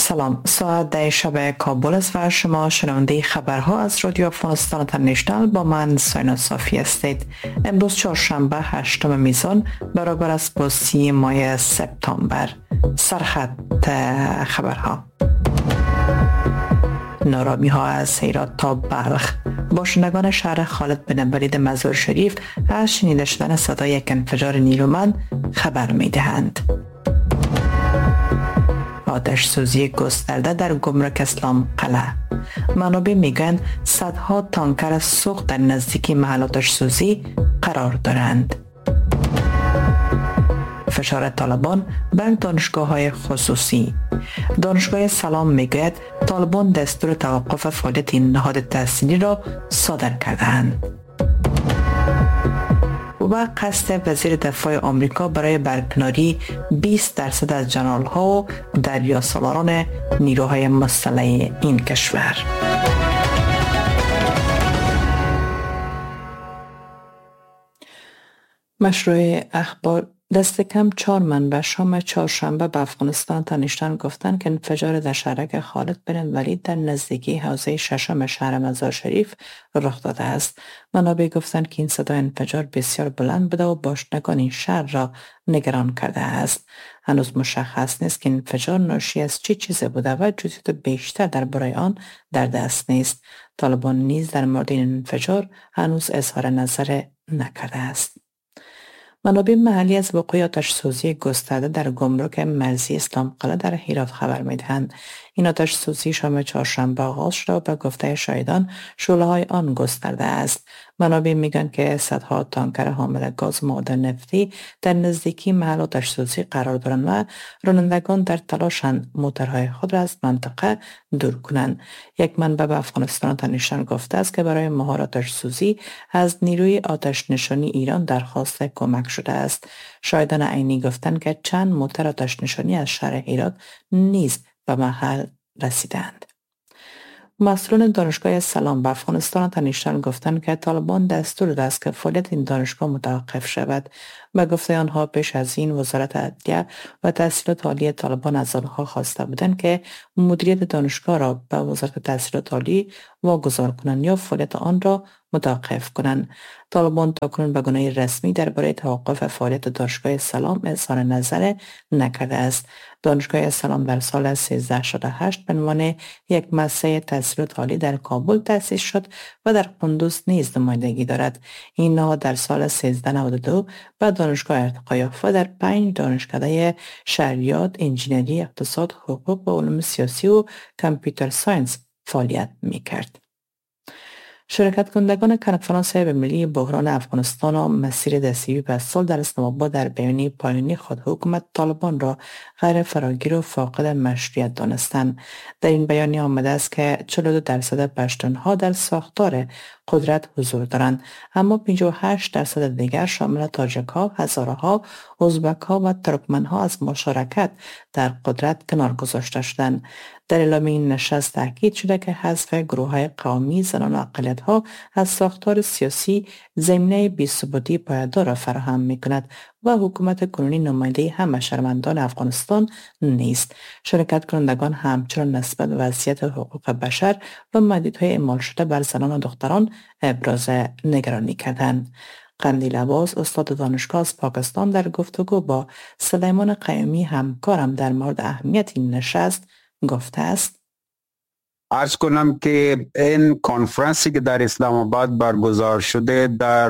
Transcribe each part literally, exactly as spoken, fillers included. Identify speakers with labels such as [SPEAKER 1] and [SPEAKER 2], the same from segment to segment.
[SPEAKER 1] سلام، ساعت ده شب کابل است و شما شنونده خبرها از رادیو افغانستان اینترنشنال با من ساینا صافی هستید. امروز چهارشنبه هشتم میزان برابر است با سی ماه سپتامبر. سرخط خبرها: نارامی ها از هرات تا بلخ. باشندگان شهر خالد بن ولید مزار شریف از شنیده شدن صدای یک انفجار نیرومند خبر می دهند. آتش سوزی گسترده در گمرک اسلام قلعه. منابع میگن صدها تانکر سوخت در نزدیکی محل آتش سوزی قرار دارند. فشار طالبان بر دانشگاه های خصوصی. دانشگاه سلام میگوید طالبان دستور توقف فعالیت این نهاد تحصیلی را صادر کردند. و قصد وزیر دفاع آمریکا برای برکناری بیست درصد از ژنرال ها و دریاسالاران نیروهای مسلح این کشور. مشروع اخبار: دست کم چهار منبع شام چهارشنبه به افغانستان تنشتن گفتند که انفجار در شهرک خالد بن ولید در نزدیکی حوزه ششم شهر مزار شریف رخ داده است. منابع گفتند که این صدای انفجار بسیار بلند بوده و باشندگان این شهر را نگران کرده است. هنوز مشخص نیست که انفجار ناشی از چه چیزی بوده و جزئیات بیشتر درباره آن در دست نیست. طالبان نیز در مورد این انفجار هنوز اظهار نظر نکرده است. منابع محلی از وقوع آتش سوزی گسترده در گمرک مرزی اسلام قلعه در هرات خبر می‌دهند. این آتش سوزی شام چهارشنبه آغاز شده و به گفته شاهدان شعله‌های آن گسترده است. منابع میگن که صدها تانکر حامل گاز معدن نفتی در نزدیکی محل آتش سوزی قرار دارند و رانندگان در تلاشند موتورهای خود را از منطقه دور کنند. یک منبع به افغانستان تنشتن گفته است که برای مهار آتش سوزی از نیروی آتش نشانی ایران درخواست کمک شده است. شاهدان عینی گفتند که چند موتور آتش نشانی از شهر هرات نیز به محل رسیدند. مسئولان دانشگاه سلام به افغانستان تنشتن گفتند که طالبان دستور داده است که فعالیت این دانشگاه متوقف شود. به گفته آنها پیش از این وزارت عدلیه و تحصیلات عالی طالبان از آنها خواسته بودند که مدیریت دانشگاه را به وزارت تحصیلات عالی واگذار کنند یا فعالیت آن را متوقف کنند. طالبان تاکنون به گونه رسمی درباره توقف فعالیت دانشگاه سلام اظهار نظر نکرده است. دانشگاه سلام در سال سیزده شصت و هشت به عنوان یک مؤسسه تحصیلات عالی در کابل تأسیس شد و در قندوز نیز نمایندگی دارد. این نهاد در سال سیزده نود و دو به دانشگاه ارتقا یافت و در پنج دانشکده شهریات، انجینری، اقتصاد، حقوق و علوم سیاسی و کامپیوتر ساینس فعالیت می‌کرد. شرکت کنندگان کنفرانس بین‌المللی بحران افغانستان و مسیر دستیابی به صلح در اسلام آباد در بیانیه پایانی خود حکومت طالبان را غیر فراگیر و فاقد مشروعیت دانستند. در این بیانیه آمده است که چهل و دو درصد پشتونها در ساختار قدرت حضور دارند، اما پنجاه و هشت درصد دیگر شامل تاجک‌ها، هزاره‌ها، ازبک‌ها و ترکمن‌ها از مشارکت در قدرت کنار گذاشته شدند. در اعلامیه این نشست تاکید شده که حذف گروه‌های قومی، زنان و اقلیت‌ها از ساختار سیاسی زمینه بی‌ثباتی پایدار را فراهم می‌کند و حکومت کنونی نماینده همه شهروندان افغانستان نیست. شرکت کنندگان همچنان نسبت به وضعیت حقوق بشر و محدودیت‌های اعمال شده بر زنان و دختران ابراز نگرانی کردند. قندیل عباس، استاد دانشگاه از پاکستان، در گفتگو با سلیمان قیومی همکارم در مورد اهمیت این نشست گفته است:
[SPEAKER 2] عرض کنم که این کنفرانسی که در اسلام آباد برگزار شده در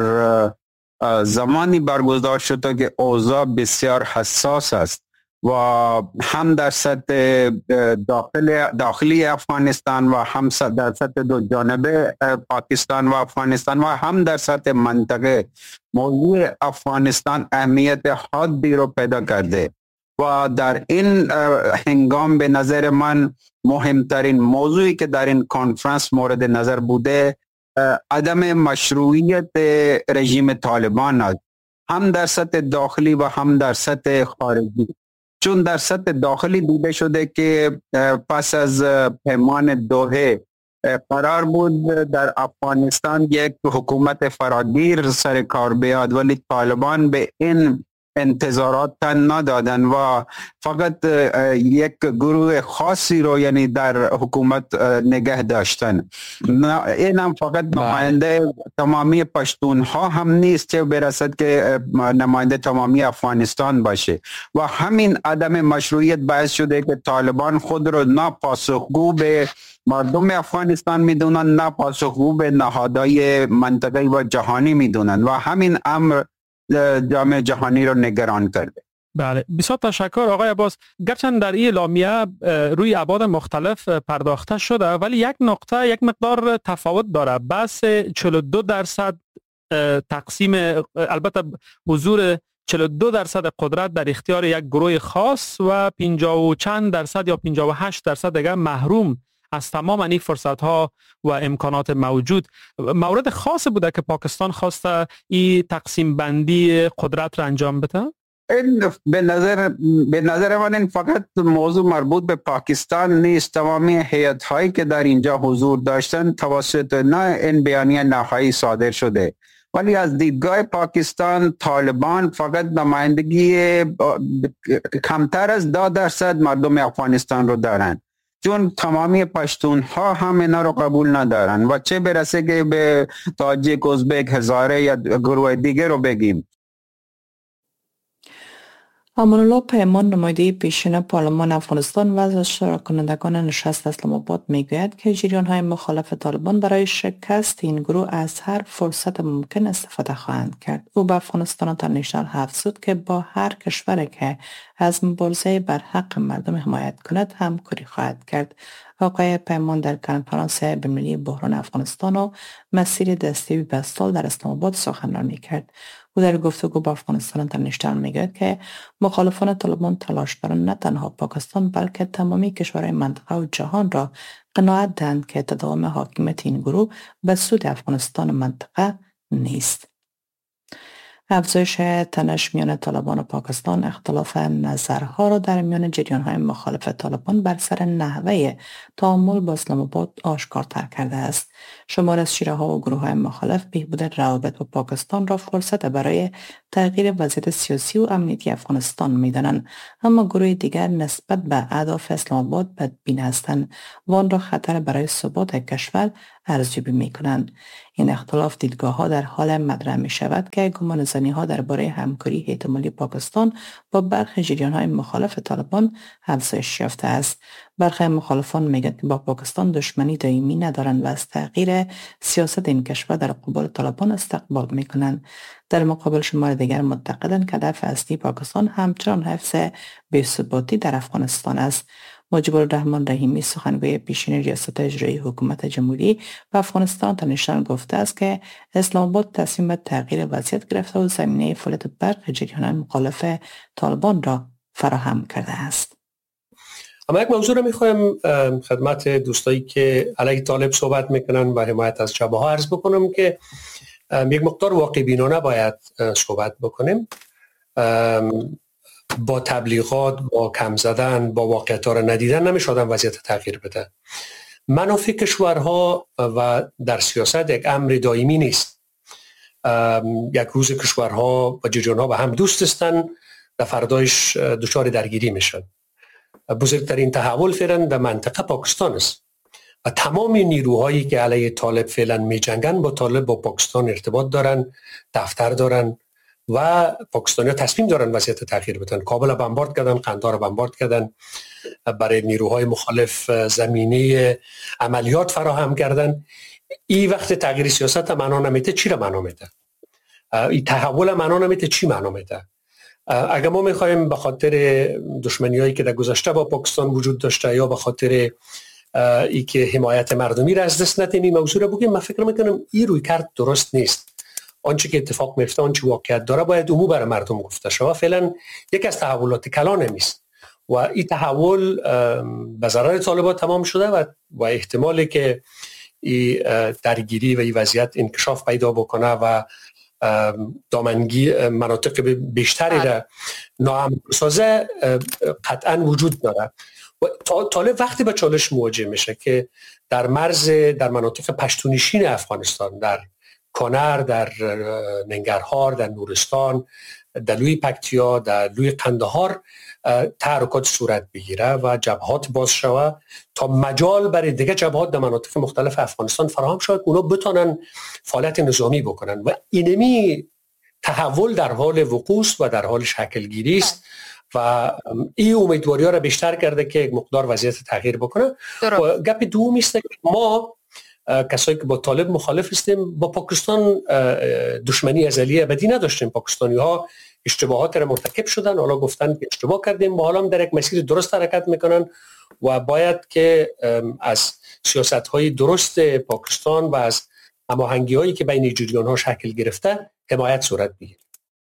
[SPEAKER 2] زمانی برگزار شده که اوضاع بسیار حساس است و هم در سطح داخل داخلی افغانستان و هم در سطح دو جانبه پاکستان و افغانستان و هم در سطح منطقه. موضوع افغانستان اهمیت حادی رو پیدا کرده و در این هنگام به نظر من مهمترین موضوعی که در این کنفرانس مورد نظر بوده عدم مشروعیت رژیم طالبان است، هم در سطح داخلی و هم در سطح خارجی. چون در سطح داخلی دیده شده که پس از پیمان دوحه قرار بود در افغانستان یک حکومت فراگیر سر کار بیاد، ولی طالبان به این انتظارات تن ندادن و فقط یک گروه خاصی رو یعنی در حکومت نگه داشتن. این هم فقط نماینده تمامی پشتون ها هم نیست که برسد که نماینده تمامی افغانستان باشه و همین عدم مشروعیت باعث شده که طالبان خود رو نه پاسخگو به مردم افغانستان میدونن نه پاسخگو به نهادهای منطقه‌ای و جهانی میدونن و همین امر جامعه جهانی رو نگران کرده.
[SPEAKER 3] بله، بسیار تشکر آقای عباس. گرچند در این اعلامیه روی ابعاد مختلف پرداخته شده ولی یک نقطه یک مقدار تفاوت داره. بس چهل و دو درصد تقسیم، البته حضور چهل و دو درصد قدرت در اختیار یک گروه خاص و پنجاه و چند درصد یا پنجاه و هشت درصد دیگه محروم از تمام این فرصت ها و امکانات موجود. مورد خاص بوده که پاکستان خواسته این تقسیم بندی قدرت را انجام بده؟
[SPEAKER 2] این به نظر به نظر من این فقط موضوع مربوط به پاکستان نیست. تمامی هیئت هایی که در اینجا حضور داشتن توسط نه این بیانیه نهایی صادر شده، ولی از دیدگاه پاکستان طالبان فقط نمایندگی کمتر از ده درصد مردم افغانستان رو دارن، چون تمامی پشتون ها هم اینا رو قبول ندارن و چه برسه که به تاجیک، ازبک، هزاره یا گروه دیگه رو بگیم.
[SPEAKER 1] امان الله پیمان، نماینده پیشین پارلمان افغانستان و از اشتراک کنندگان نشست اسلام آباد میگوید که جریان های مخالف طالبان برای شکست این گروه از هر فرصت ممکن استفاده خواهند کرد. او به افغانستان انترنشنال افزود که با هر کشوری که از مبارزه بر حق مردم حمایت کند همکاری خواهد کرد. آقای پیمان در کنفرانس بین‌المللی بحران افغانستان و مسیر دستی بستال در اسلام آباد سخنرانی کرد. او در گفتگو با افغانستان انترنشنال میگوید که مخالفان طالبان تلاش دارند نه تنها پاکستان بلکه تمامی کشورهای منطقه و جهان را قناعت دهند که تداوم حاکمیت این گروه به سود افغانستان و منطقه نیست. افزایش تنش میان طالبان و پاکستان اختلاف نظرها را در میان جریان‌های مخالف طالبان بر سر نحوه تعامل با اسلام آباد آشکارتر کرده است. شمار از شیره‌ها و گروه‌های مخالف بهبود روابط با پاکستان را فرصت برای تغییر وضعیت سیاسی و امنیتی افغانستان می‌دانند، اما گروه دیگر نسبت به اهداف اسلام آباد بدبین هستند و آن را خطر برای ثبات کشور ارزیابی می‌کنند. این اختلاف دیدگاه‌ها در حال مطرح می‌شود که گمانه‌زنی‌ها درباره همکاری احتمالی پاکستان با برخی جریان‌های مخالف طالبان افزایش یافته است. برخی مخالفان میگویند که با پاکستان دشمنی دائمی ندارند و از تغییر سیاست این کشور در قبال طالبان استقبال می‌کنند. در مقابل شمار دیگر معتقدند که هدف اصلی پاکستان همچنان حفظ بی‌ثباتی در افغانستان است. مجیب الرحمن رحیمی، سخنگوی پیشین ریاست اجرایی حکومت جمهوری و افغانستان انترنشنال گفته است که اسلام آباد تصمیم به تغییر وضعیت گرفته و زمینه فعالیت برخی جریان‌های مخالف طالبان را فراهم کرده است.
[SPEAKER 4] اما یک موضوع رو میخوایم خدمت دوستایی که علیه طالب صحبت میکنن و حمایت از جبهه ها عرض بکنم که یک مقدار واقع بینانه باید صحبت بکنیم. با تبلیغات، با کم زدن، با واقعیت ها رو ندیدن نمیشه آدم وضعیت تغییر بده. منافع کشورها و در سیاست یک امر دائمی نیست. یک روز کشورها و جریان‌ها به هم دوست هستن، در فردایش دچار درگیری میشن. بزرگترین تحول فعلا در منطقه پاکستان است و تمام نیروهایی که علیه طالب فعلا می جنگن با طالب با پاکستان ارتباط دارن، دفتر دارن و پاکستانی ها تصمیم دارن وضعیت تغییر بدن. کابل بمبارد کردن، قندهار بمبارد کردن، برای نیروهای مخالف زمینه عملیات فراهم کردن. این وقت تغییر سیاست معنا نمیده، چی را معنا میده؟ این تحول معنا نمیده، چی معنا میده؟ اگر ما میخوایم به خاطر دشمنی هایی که در گذشته با پاکستان وجود داشته یا به خاطر ای که حمایت مردمی را از دست ندیم این موضوع را بگیم، من فکر میکنم این روی کرد درست نیست. آنچه که اتفاق میفته، آنچه واقعیت داره باید عموم برای مردم گفته شود. فعلا یک از تحولات کلان نیست و این تحول به ضرر طالبان تمام شده و و احتمالی که این درگیری و این وضعیت انکشاف پیدا بکنه و دامنگی مناطق بیشتری را ناامن سازه قطعا وجود داره. و طالب وقتی به چالش مواجه میشه که در مرز در مناطق پشتونشین افغانستان، در کانر، در ننگرهار، در نورستان، در لوی پکتیا، در لوی قندهار تحرکات صورت بگیره و جبهات باز شوه تا مجال برای دیگه جبهات در مناطق مختلف افغانستان فراهم شود، اونا بتونن فعالیت نظامی بکنن و اینمی تحول در حال وقوع و در حال شکل گیری است و این امیدواری ها را بیشتر کرده که یک مقدار وضعیت تغییر بکنه. و گپ دوم است که ما کسایی که با طالب مخالف هستیم با پاکستان دشمنی ازلی ابدی نداشتیم. پاکستانی ها اشتباهات را مرتکب شدن، حالا گفتن که اشتباه کردیم، با حالا در یک مسیر درست حرکت میکنن و باید که از سیاست های درست پاکستان و از هماهنگی هایی که بین جریان ها شکل گرفته حمایت صورت بگیره.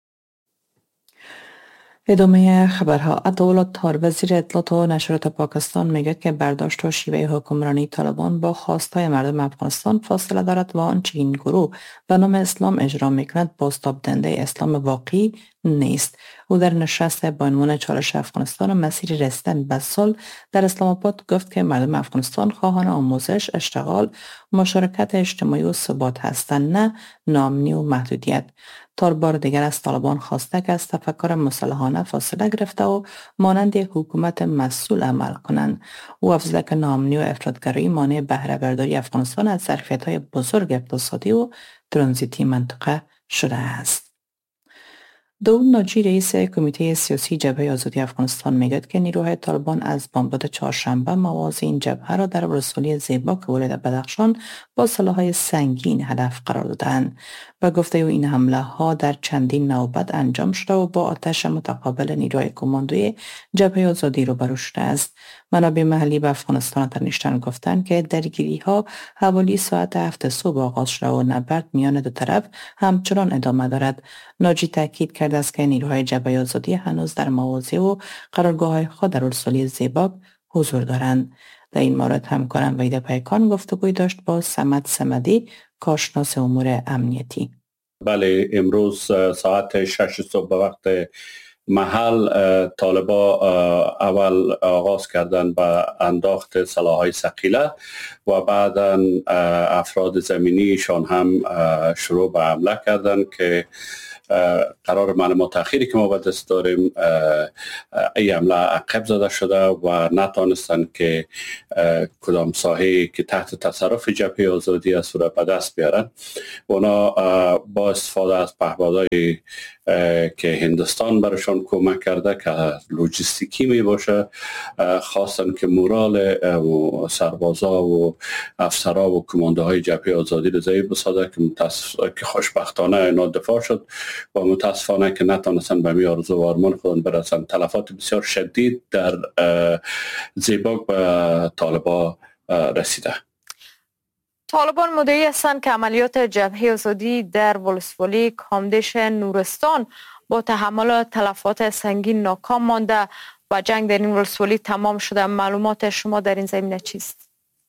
[SPEAKER 1] ادامه خبرها. عطاالله تار وزیر اطلاعات و نشریات پاکستان میگه که برداشت و شیوه حکمرانی طالبان با خواستهای مردم افغانستان فاصله دارد و آنچه این گروه به نام اسلام اجرا میکند بازتاب دهنده اسلام واقعی نیست. او در نشست با عنوان چالش افغانستان و مسیر رسیدن به صلح در اسلام آباد گفت که مردم افغانستان خواهان آموزش، اشتغال، مشارکت اجتماعی و ثبات هستند، نه ناامنی و محدودیت. تار بار دیگر از طالبان خواسته که از تفکر مسلحانه فاصله گرفته و مانند یک حکومت مسئول عمل کنند. او افزوده که ناامنی و افراطگرایی مانع بهره برداری افغانستان از ظرفیت‌های بزرگ اقتصادی و ترانزیتی منطقه شده است. داود ناجی رئیس کمیته سیاسی جبهه آزادی افغانستان میگوید که نیروهای طالبان از بامداد چهارشنبه مواضع این جبهه را در ولسوالی زیباک ولایت بدخشان با سلاح‌های سنگین هدف قرار دادند. و گفته او این حمله ها در چندین نوبت انجام شده و با آتش متقابل نیروهای کماندوی جبهه آزادی روبرو شده است. منابع محلی به افغانستان تنیشتن گفتند که درگیری ها حوالی ساعت هفت صبح آغاز شده و نبرد میان دو طرف همچنان ادامه دارد. ناجی تاکید کرده است که نیروهای جبهه آزادی هنوز در مواضع و قرارگاه‌های خود در ولسوالی زیباک حضور دارند. در این مورد همکارم وحید پیکان گفتگوی داشت با صمد صمدی، کارشناس امور امنیتی.
[SPEAKER 5] بله، امروز ساعت شش صبح به وقت محل طالبا اول آغاز کردن به انداخت سلاح‌های ثقیله و بعدا افراد زمینیشان هم شروع به حمله کردن که قرار معلومات تأخیری که ما به دست داریم این حمله عقب زده شده و نتانستن که کدام ساحه که تحت تصرف جبهه آزادی است را به دست بیارن. اونا با استفاده از پهپادهای که هندوستان برشان کمک کرده که لوجستیکی می باشه، خواستن که مورال سربازا و افسرا و کماندوهای جبهه آزادی رو ضعیف بسازه که متاسف... که خوشبختانه اینا دفاع شد و متاسفانه که نتونستن به می آرزو و آرمان خودن برسن. تلفات بسیار شدید در زیباک به طالبا رسیده.
[SPEAKER 6] طالبان مدعی هستند که عملیات جبهه آزادی در ولسوالی کامدش نورستان با تحمل تلفات سنگین ناکام مانده و جنگ در این ولسوالی تمام شده. معلومات شما در این زمینه چیست؟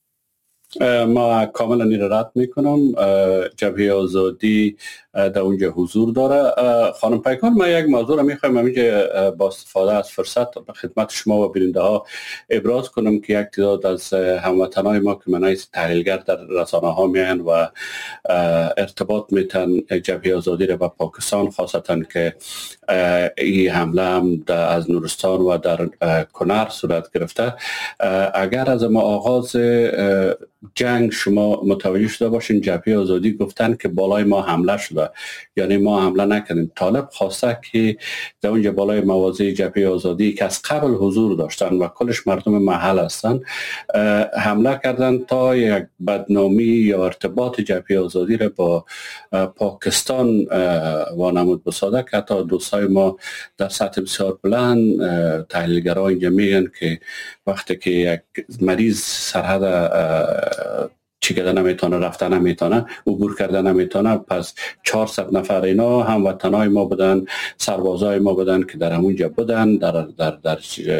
[SPEAKER 5] ما کاملا این را رد میکنم. جبهه آزادی در اونجا حضور داره. خانم پیکان، ما یک موضوع را میخوایم همینجا با استفاده از فرصت به خدمت شما و بیننده ها ابراز کنم که یک تعداد از هموطنان ما که منای تحلیلگر در رسانه ها میان و ارتباط میتن جبهه آزادی را با پاکستان، خاصتا که این حمله هم از نورستان و در کنر صورت گرفته. اگر از ما آغاز جنگ شما متوجه شده باشین جبهه آزادی گفتن که بالای ما حمله شده، یعنی ما حمله نکردیم. طالب خواسته که در اونجا بالای مواضع جبهه آزادی که از قبل حضور داشتن و کلش مردم محل هستن حمله کردن تا یک بدنامی یا ارتباط جبهه آزادی را با پاکستان وانمود بسازه که حتی دوستای ما در سطح بسیار بلند تحلیلگرها اینجا میگن که وقتی که یک مریض سرحد چی کده نمیتونه، رفته نمیتونه، عبور کرده نمیتونه، پس چهارصد نفر اینا هموطنای ما بودن، سربازای ما بودن که در همونجا بودن، در در در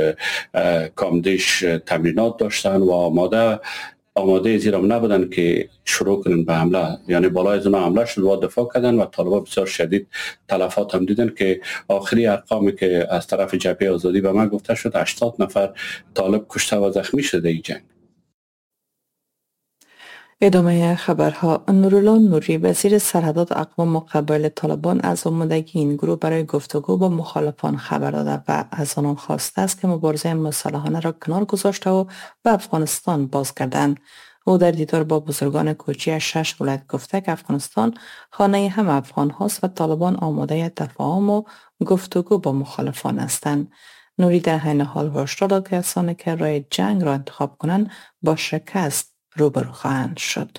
[SPEAKER 5] کامدش تمرینات داشتن و آماده آماده زیرام نبودن که شروع کنن به حمله. یعنی بالای از اونا حمله شد و دفاع کردن و طالبان بسیار شدید تلفات هم دیدن که آخری ارقامی که از طرف جبهه آزادی به من گفته شد هشتاد نفر طالب کشته و زخمی شده این جنگ.
[SPEAKER 1] ادامه خبرها. نورالله نوری وزیر سرحدات اقوام قبایل طالبان از آمادگی این گروه برای گفتگو با مخالفان خبر داده و از آنان خواسته است که مبارزه مسلحانه را کنار گذاشته و به افغانستان بازگردند. او در دیدار با بزرگان کوچی شش ولایت گفته که افغانستان خانه هم افغان هاست و طالبان آماده تفاهم و گفتگو با مخالفان هستند. نوری در عین حال هشدار داد که کسانی که راه جنگ را انتخاب کنند با شکست روبرو خواهند شد.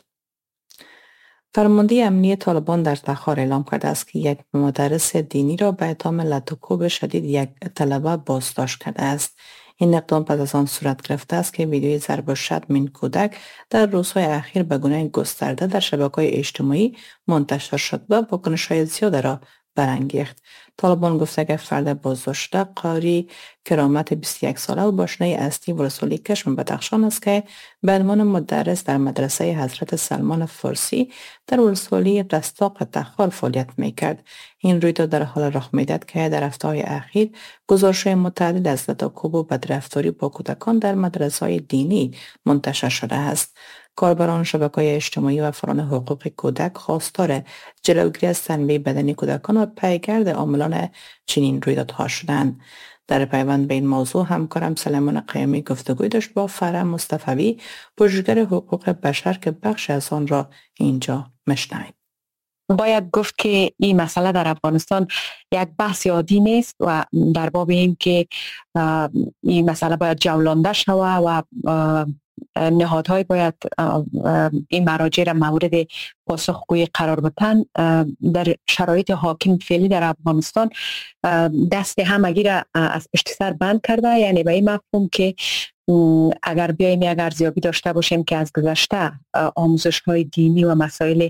[SPEAKER 1] فرمانده امنیتی طالبان در تخار اعلام کرده است که یک مدرس دینی را به اتهام لط و کوب شدید یک طلبه بازداشت کرده است. این اقدام پس از آن صورت گرفته است که ویدیوی ضرب و شتم این کودک در روزهای اخیر به گونه گسترده در شبکه‌های اجتماعی منتشر شد و واکنش‌های زیاد را برانگیخت. طالبان گفته که فرد بازداشته قاری کرامت بیست و یک ساله و باشنه اصلی ولسوالی کشم بدخشان است که به عنوان مدرس در مدرسه حضرت سلمان فارسی در ولسوالی رستاق تخار فعالیت میکرد. این رویداد در حال رخ میدهد که در هفته‌های اخیر گزارش‌های متعدد از لطاکوب و بدرفتاری با کودکان در مدرسه‌های دینی منتشر شده است. کاربران شبکه‌های اجتماعی و فران حقوق کودک خواستار جلوگیری از تنبیه بدنی کودکان و پیگرد عاملان چنین رویدادها شدند. در پیوند به این موضوع همکارم سلیمان قیامی گفتگوی داشت با فرح مصطفی، پژوهشگر حقوق بشر که بخش از آن را اینجا میشنویم.
[SPEAKER 7] باید گفت که این مسئله در افغانستان یک بحث عادی نیست و در باب این که این مسئله باید جولانده شود و نهادهای باید این مراجع را مورد پاسخگویی قرار بدن. در شرایط حاکم فعلی در افغانستان دست همگی را از پشت سر بند کرده، یعنی به این مفهوم که اگر بیاییم یک ارزیابی داشته باشیم که از گذشته آموزش های دینی و مسائل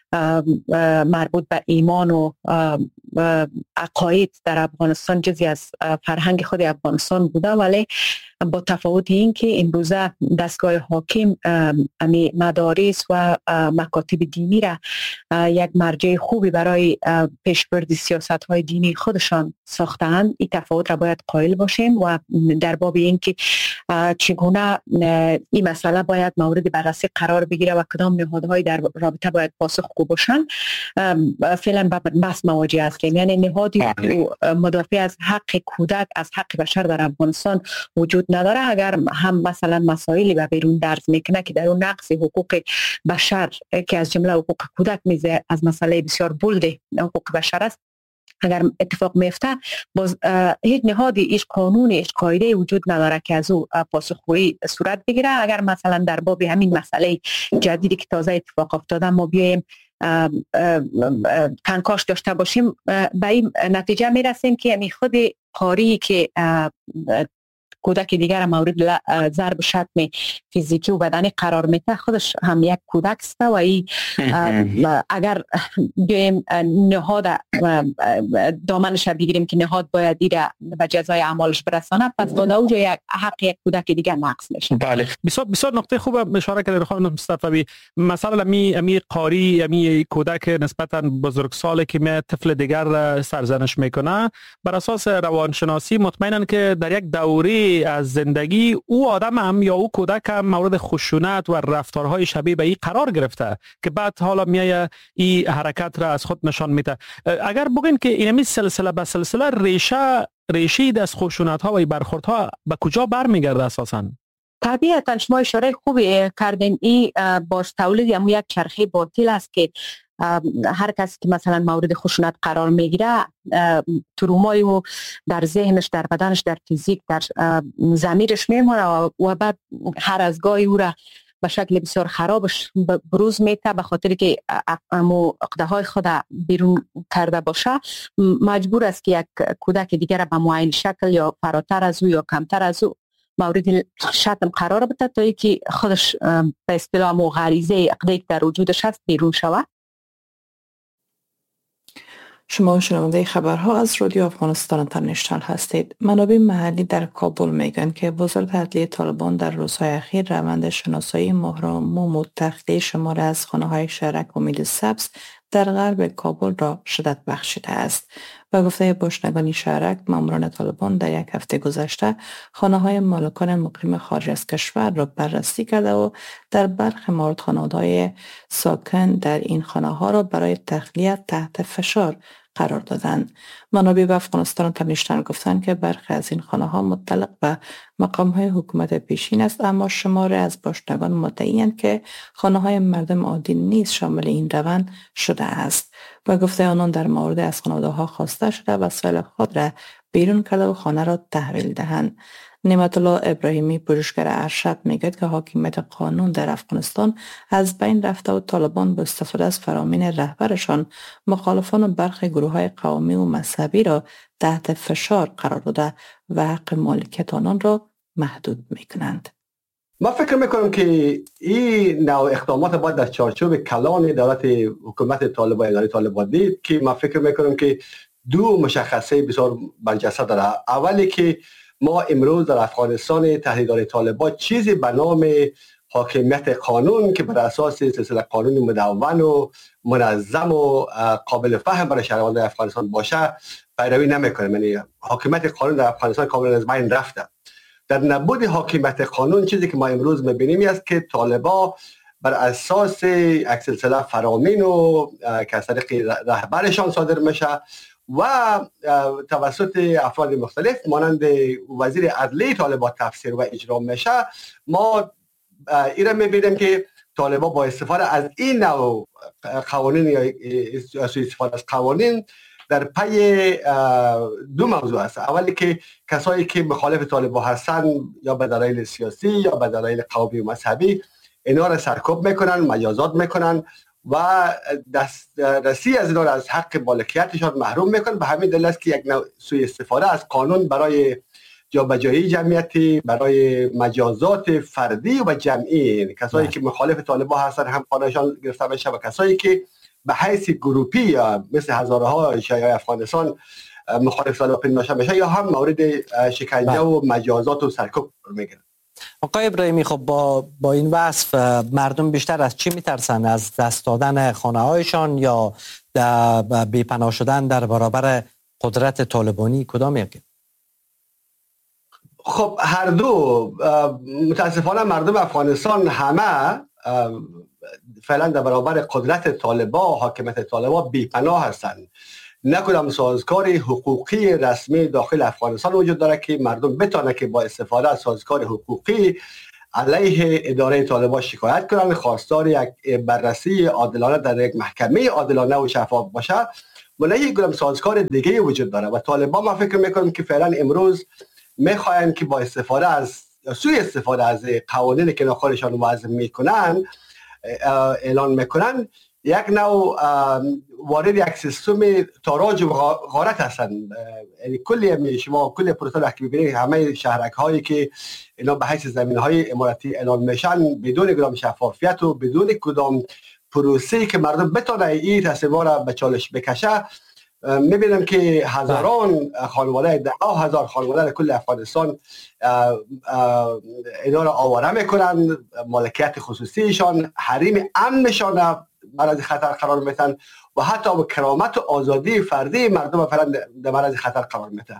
[SPEAKER 7] مربوط به ایمان و عقاید در افغانستان جزئی از فرهنگ خود افغانستان بوده، ولی با تفاوت این که امروزه دستگاه حاکم امی مدارس و مکاتب دینی را یک مرجع خوبی برای پیشبرد سیاست های دینی خودشان ساختند. این تفاوت را باید قائل باشیم و در باب این که چگونه این مسئله باید مورد بررسی قرار بگیره و کدام نهادهای در رابطه باید پاسخگو باشند فعلا بحث مواجه هستیم. یعنی نهادی مدافع از حق کودک، از حق بشر در افغانستان وجود نداره. اگر هم مثلا مسائلی به بیرون درز میکنه که در اون نقض حقوق بشر که از جمله حقوق کودک میزه از مسئله بسیار بولد حقوق بشر است، اگر اتفاق میفته باز هیچ نهادی، هیچ قانونی، هیچ قاعده وجود نداره که از او پاسخگویی صورت بگیره. اگر مثلا در باب همین مسئله جدیدی که تازه اتفاق افتاده ما بیایم کنکاش داشته باشیم، به این نتیجه میرسیم که همین خود قاری که کودک دیگر مورد ضرب شتم فیزیکی و بدنی قرار میده خودش هم یک کودک است و ای اگر بیایم نهاد دامنش بگیریم که نهاد باید ایره به جزای اعمالش برسانه، پس با اونجا یک حق یک کودک دیگر نقض میشه.
[SPEAKER 3] بله، بسیار بسیار نقطه خوب اشاره کردید خانم مصطفی. مثلا می می قاری می کودک نسبتا بزرگسالی که می طفل دیگر سرزنش میکنه، بر اساس روانشناسی مطمئنن که در یک دوره از زندگی او آدم هم یا او کودک هم مورد خشونت و رفتارهای شبیه به این قرار گرفته که بعد حالا میایه این حرکت را از خود نشان میده. اگر بگین که اینمی سلسله به سلسله ریشه ریشه از خشونت ها و برخوردها به کجا برمیگرده اساساً؟
[SPEAKER 7] طبیعتا شما اشاره خوبی کردین. این باز تولید هم یک چرخه باطل است که هر کسی که مثلا مورد خشونت قرار میگیره ترومایی و در ذهنش، در بدنش، در فیزیک، در ضمیرش میمونه و بعد هر از گاهی او را به شکل بسیار خرابش بروز میته به خاطر که امو عقده های خود بیرون کرده باشه، مجبور است که یک کودک دیگر به معین شکل یا فراتر از او یا کمتر از او مورد شتم قرار بده تا اینکه خودش به اصطلاح مو غریزه عقده در وجودش هست بیرون شود.
[SPEAKER 1] شما شنونده خبرها از رادیو افغانستان اینترنشنال هستید. منابع محلی در کابل میگن که وزارت عدلیه طالبان در روزهای اخیر روند شناسایی مهرموم و تخلیه شماره از خانه‌های شهرک امید سبز در غرب کابل را شدت بخشیده است. و گفته باشندگان شهرک، ماموران طالبان در یک هفته گذشته خانه های مالکان مقیم خارج از کشور را بررسی کرده و در برخی مورد خانواده‌های ساکن در این خانه ها را برای تخلیه تحت فشار قرار دادند. منابع به افغانستان تنیشتن گفتند که برخی از این خانه ها متعلق به مقام های حکومت پیشین است، اما شماره از باشندگان مدعی‌اند که خانه های مردم عادی نیز شامل این روند شده است. و گفته آنان در مورد از خانواده ها خواسته شده وسایل خود را بیرون کرده و خانه را تحویل دهند. نعمت الله ابراهیمی، پژوهشگر ارشد، میگوید که حاکمیت قانون در افغانستان از بین رفته و طالبان با استفاده از فرامین رهبرشان مخالفان و برخی گروه های قومی و مذهبی را تحت فشار قرار داده و حق مالکیت آنان را محدود میکنند.
[SPEAKER 8] ما فکر میکنم که این نوع اقدامات باید در چارچوب کلان دولت حکومت طالبان اداره طالبان دید که ما فکر میکنم که دو مشخصه بسیار برجسته داره. اولی که ما امروز در افغانستان تحت طالبان چیزی به نام حاکمیت قانون که بر اساس سلسله قانون مدون و منظم و قابل فهم برای شهروندان افغانستان باشه پیروی نمیکنه. یعنی حاکمیت قانون در افغانستان کاملا از بین رفته. در نبود حاکمیت قانون چیزی که ما امروز میبینیم است که طالبان بر اساس یک سلسله فرامین و که از طریق رهبرشان صادر میشه و توسط افراد مختلف مانند وزیر عدلیه طالبان تفسیر و اجرا میشه، ما این را میبینیم که طالبان با استفاده از این نوع قوانین یا استفاده از قوانین در پی دو موضوع است. اولی که کسایی که مخالف طالبان هستند یا به دلایل سیاسی یا به دلایل قومی و مذهبی اینا را سرکوب میکنن، مجازات میکنن و دسترسی از اینا را از حق مالکیتشان محروم میکنن. به همین دلیل است که یک نوع سوء استفاده از قانون برای جابجایی جمعیتی، برای مجازات فردی و جمعی، کسایی که مخالف طالبان هستن هم خانهشان گرفته میشه و کسایی که به حیث گروپی یا مثل هزارها شیعه افغانستان مخالف طالبان پنداشته میشه یا هم مورد شکنجه و مجازات و سرکوب میگیرن.
[SPEAKER 9] آقای ابراهیمی، خب با با این وصف مردم بیشتر از چی میترسن؟ از دست دادن خانه هایشان یا بی‌پناه شدن در برابر قدرت طالبانی؟ کدام یکی؟
[SPEAKER 8] خب هر دو. متاسفانه مردم افغانستان همه فعلا در برابر قدرت طالبان، حاکمیت طالبان بی‌پناه هستند. نه کدام سازگار حقوقی رسمی داخل افغانستان وجود داره که مردم بتونه که با استفاده از سازگار حقوقی علیه اداره طالبان شکایت کنند، خواستار یک بررسی عادلانه در یک محکمه عادلانه و شفاف باشه. ولی یک کدام سازگار دیگه وجود داره و طالبان ما فکر میکنم که فعلا امروز میخواین که با استفاده از سوء استفاده از قوانین که خودشان وضع میکنن اعلان میکنن یک نوع وارد یک سیستم تاراج و غارت هستند. یعنی کلی شما کلی پروتکل که ببینید همه شهرک هایی که اینا به حیث زمین های اماراتی اعلان میشن بدون کدام شفافیت و بدون کدام پروسه‌ای که مردم بتونه این تصمیم‌ها را به چالش بکشه، میبینم که هزاران خانواده، ده هزار خانواده در کل افغانستان اینا را آواره میکنن، مالکیت خصوصیشان، حریم امنشان معرض خطر قرار میتن و حتی با کرامت و آزادی فردی مردم فعلا در معرض خطر قرار میتن.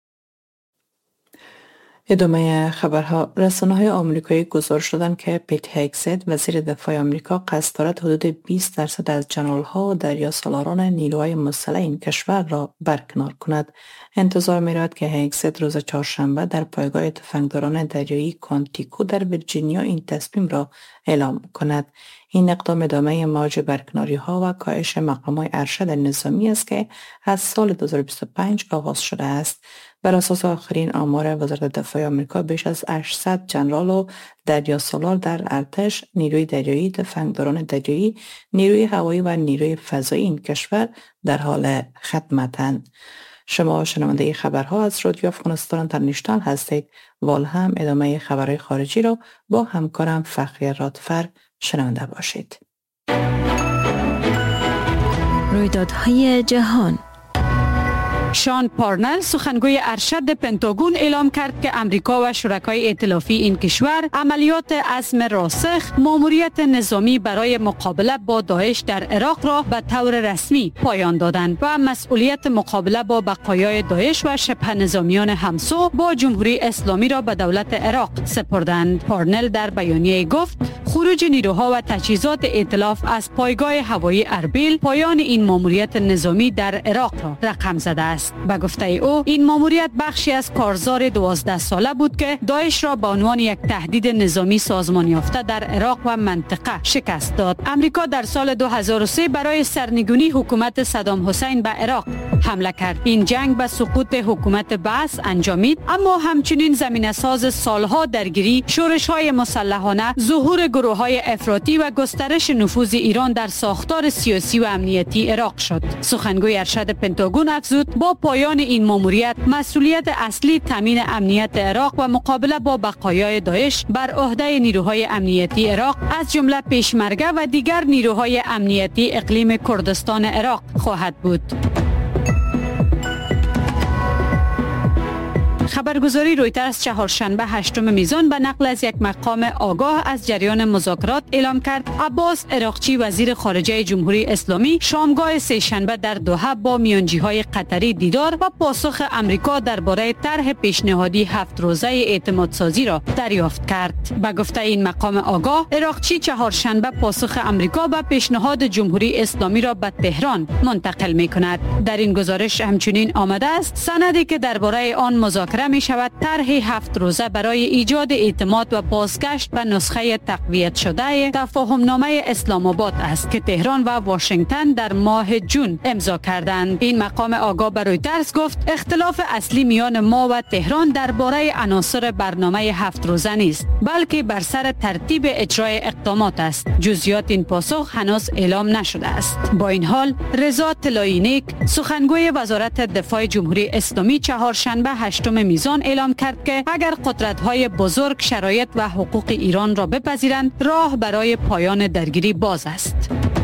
[SPEAKER 1] ادامه خبرها. رسانه‌های آمریکایی گزارش دادند که پیت هگزت، وزیر دفاع آمریکا، قصد دارد حدود بیست درصد از جنرال‌ها و دریاسالاران نیروهای مسلح این کشور را برکنار کند. انتظار می‌رود که هگزت روز چهارشنبه در پایگاه تفنگداران دریایی کوانتیکو در ویرجینیا این تصمیم را اعلام کند. این اقدام ادامه موج برکناری‌ها و کاهش مقام‌های ارشد نظامی است که از سال دو هزار و بیست و پنج آغاز شده است. بر اساس آخرین آمار وزارت دفاع آمریکا، بیش از هشتصد جنرال و دریاسالار در ارتش، نیروی دریایی، تفنگداران دریایی، نیروی هوایی و نیروی فضایی این کشور در حال خدمتند. شما شنونده خبرها از رادیو افغانستان اینترنشنال هستید و هم ادامه خبرهای خارجی را با همکارم فخری رادفر شنونده باشید.
[SPEAKER 10] رویدادهای جهان. شان پارنل سخنگوی ارشد پنتاگون اعلام کرد که امریکا و شرکای ائتلافی این کشور عملیات عزم راسخ ماموریت نظامی برای مقابله با داعش در عراق را به طور رسمی پایان دادند و مسئولیت مقابله با بقایای داعش و شبه نظامیان همسو با جمهوری اسلامی را به دولت عراق سپردند. پارنل در بیانیه گفت خروج نیروها و تجهیزات ائتلاف از پایگاه هوایی اربیل پایان این ماموریت نظامی در عراق را رقم زده است. به گفته او این ماموریت بخشی از کارزار دوازده ساله بود که داعش را به عنوان یک تهدید نظامی سازمان یافته در عراق و منطقه شکست داد. امریکا در سال دو هزار و سه برای سرنگونی حکومت صدام حسین به عراق حمله کرد. این جنگ به سقوط حکومت بعث انجامید، اما همچنین زمینه ساز سالها درگیری، شورش‌های مسلحانه، ظهور گروه‌های افراطی و گسترش نفوذ ایران در ساختار سیاسی و امنیتی عراق شد. سخنگوی ارشد پنتاگون افزود با پایان این ماموریت مسئولیت اصلی تامین امنیت عراق و مقابله با بقایای داعش بر عهده نیروهای امنیتی عراق از جمله پیشمرگه و دیگر نیروهای امنیتی اقلیم کردستان عراق خواهد بود. خبرگزاری رویترز چهارشنبه هشتم میزان به نقل از یک مقام آگاه از جریان مذاکرات اعلام کرد عباس عراقچی وزیر خارجه جمهوری اسلامی شامگاه سه شنبه در دوحه با میانجی‌های قطری دیدار و پاسخ امریکا درباره طرح پیشنهادی هفت روزه اعتمادسازی را دریافت کرد. به گفته این مقام آگاه، عراقچی چهارشنبه پاسخ امریکا به پیشنهاد جمهوری اسلامی را به تهران منتقل می‌کند. در این گزارش همچنین آمده است سندی که درباره آن مذاکره می شود طرح هفت روزه برای ایجاد اعتماد و بازگشت به نسخه تقویت شده تفاهم نامه اسلام آباد است که تهران و واشنگتن در ماه جون امضا کردند. این مقام آگاه به رویترز گفت اختلاف اصلی میان ما و تهران درباره عناصر برنامه هفت روزه نیست، بلکه بر سر ترتیب اجرای اقدامات است. جزئیات این پاسخ هنوز اعلام نشده است. با این حال رضا طلایینیک سخنگوی وزارت دفاع جمهوری اسلامی چهارشنبه هشتم میزان اعلام کرد که اگر قدرت‌های بزرگ شرایط و حقوق ایران را بپذیرند راه برای پایان درگیری باز است.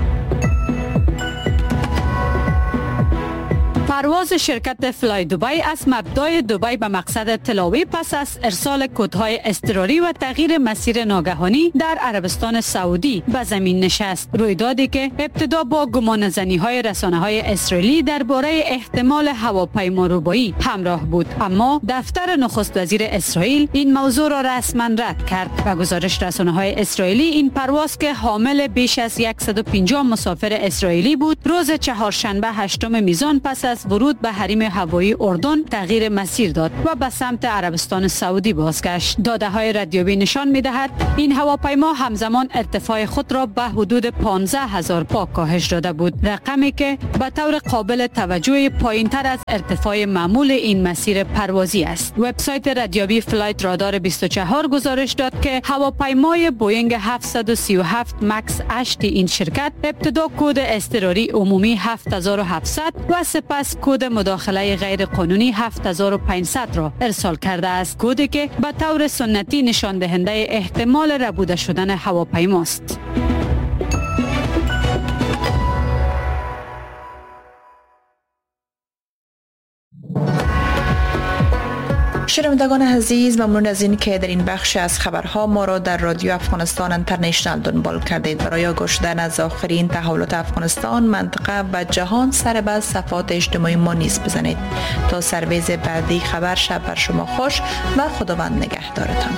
[SPEAKER 10] پرواز شرکت فلای دبی از مبدأ دبی به مقصد تلاوی پس از ارسال کدهای اضطراری و تغییر مسیر ناگهانی در عربستان سعودی به زمین نشست. رویدادی که ابتدا با گمانه‌زنی‌های رسانه‌های اسرائیلی درباره احتمال هواپیما ربایی همراه بود، اما دفتر نخست وزیر اسرائیل این موضوع را رسما رد کرد. و گزارش رسانه‌های اسرائیلی این پرواز که حامل بیش از صد و پنجاه مسافر اسرائیلی بود، روز چهارشنبه هشتم میزان پس از ورود به حریم هوایی اردن تغییر مسیر داد و به سمت عربستان سعودی بازگشت. داده‌های ردیابی نشان می‌دهد این هواپیما همزمان ارتفاع خود را به حدود پانزده هزار پا کاهش داده بود، رقمی که به طور قابل توجه پایین‌تر از ارتفاع معمول این مسیر پروازی است. وبسایت ردیابی فلایت رادار بیست و چهار گزارش داد که هواپیمای بوینگ هفتصد و سی و هفت مکس هشت این شرکت ابتدا کد اضطراری عمومی هفت هزار و هفتصد و سپس کد مداخله غیر قانونی هفت هزار و پانصد را ارسال کرده است، کدی که به طور سنتی نشان دهنده احتمال ربوده شدن هواپیماست.
[SPEAKER 1] شنوندگان عزیز، ممنون از این که در این بخش از خبرها ما را در رادیو افغانستان انترنشنال دنبال کردید. برای گوش دادن از آخرین تحولات افغانستان، منطقه و جهان سر به صفحات اجتماعی ما نیز بزنید. تا سرویز بعدی خبر، شب بر شما خوش و خداوند نگهدارتان.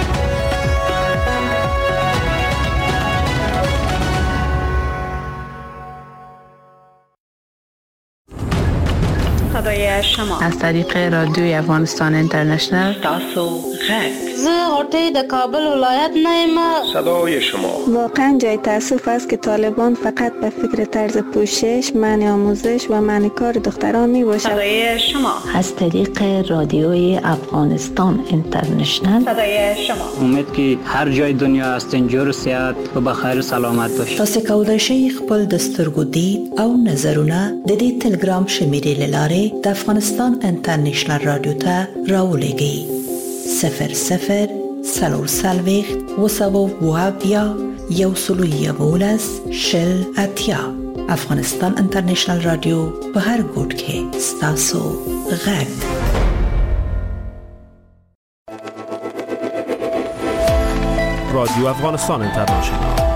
[SPEAKER 10] صدای شما
[SPEAKER 1] از طریق رادیوی افغانستان اینترنشنل
[SPEAKER 11] تاسو غږ زه غوټۍ د کابل ولایت نه یم.
[SPEAKER 12] صدای شما
[SPEAKER 13] واقعا جای تاسف است که طالبان فقط به فکر طرز پوشش، منع آموزش و منع کار دختران می باشد.
[SPEAKER 10] صدای شما
[SPEAKER 11] از طریق رادیوی افغانستان اینترنشنل.
[SPEAKER 10] صدای شما
[SPEAKER 14] امید که هر جای دنیا هستین جور صحت و بخیر سلامت باشید.
[SPEAKER 1] تاسو کولای شئ خپل د سترګو دید او نظرونه د دې ټلګرام شمیرې لاره د افغانستان انټرنیشنل رادیو ته راولېږئ. صفر صفر سلور سلویخت و سبو و اویا یو سلو یولس شل اتیا افغانستان انټرنیشنل رادیو په هر ګوټ کې ستاسو غږ.
[SPEAKER 3] رادیو افغانستان انټرنیشنل